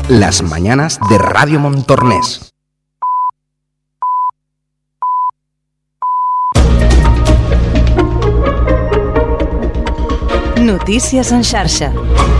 Las mañanas de Radio Montornès. Notícies en xarxa.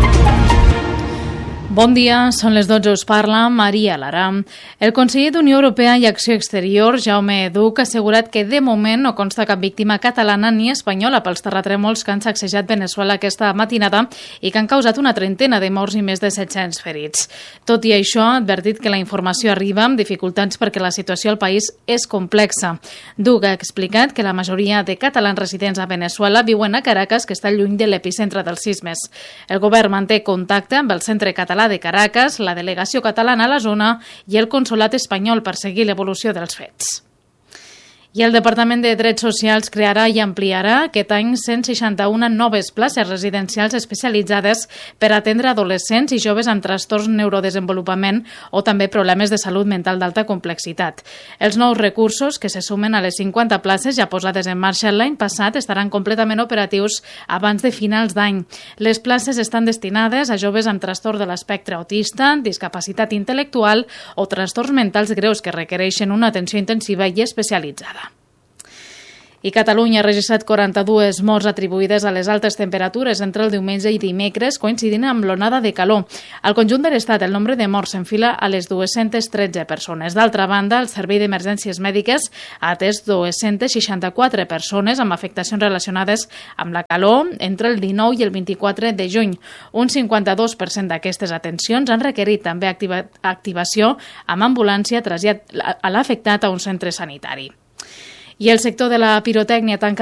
Bon dia, són les 12, us parla Maria Lara. El conseller d'Unió Europea i Acció Exterior, Jaume Duch, ha assegurat que de moment no consta cap víctima catalana ni espanyola pels terratrèmols que han sacsejat Veneçuela aquesta matinada i que han causat una trentena de morts i més de 700 ferits. Tot i això, ha advertit que la informació arriba amb dificultats perquè la situació al país és complexa. Duch ha explicat que la majoria de catalans residents a Veneçuela viuen a Caracas, que està lluny de l'epicentre dels sismes. El govern manté contacte amb el Centre Català de Caracas, la delegació catalana a la zona i el consolat espanyol per seguir l'evolució dels fets. I el Departament de Drets Socials crearà i ampliarà aquest any 161 noves places residencials especialitzades per atendre adolescents i joves amb trastorns neurodesenvolupament o també problemes de salut mental d'alta complexitat. Els nous recursos, que se sumen a les 50 places ja posades en marxa l'any passat, estaran completament operatius abans de finals d'any. Les places estan destinades a joves amb trastorn de l'espectre autista, discapacitat intel·lectual o trastorns mentals greus que requereixen una atenció intensiva i especialitzada. I Catalunya ha registrat 42 morts atribuïdes a les altes temperatures entre el diumenge i dimecres, coincidint amb l'onada de calor. Al conjunt de l'Estat, el nombre de morts s'enfila a les 213 persones. D'altra banda, el Servei d'Emergències Mèdiques ha atès 264 persones amb afectacions relacionades amb la calor entre el 19 i el 24 de juny. Un 52% d'aquestes atencions han requerit també activació amb ambulància trasllat a l'afectat a un centre sanitari. I el sector de la pirotècnia tanca